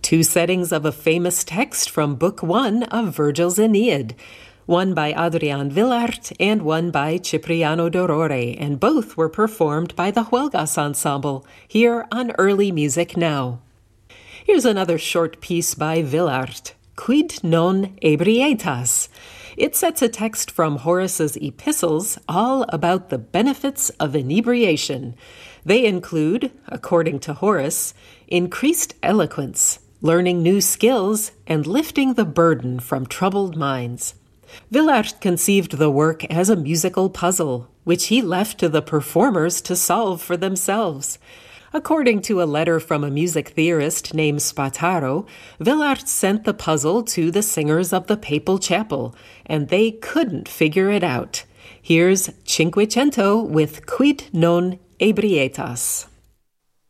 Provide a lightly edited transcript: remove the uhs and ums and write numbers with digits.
Two settings of a famous text from Book 1 of Virgil's Aeneid, one by Adrian Villart and one by Cipriano d'Aurore, and both were performed by the Huelgas Ensemble, here on Early Music Now. Here's another short piece by Villart, Quid non ebrietas? It sets a text from Horace's epistles all about the benefits of inebriation. They include, according to Horace, increased eloquence, learning new skills, and lifting the burden from troubled minds. Villart conceived the work as a musical puzzle, which he left to the performers to solve for themselves. According to a letter from a music theorist named Spataro, Villart sent the puzzle to the singers of the Papal Chapel, and they couldn't figure it out. Here's Cinquecento with Quid non ebrietas.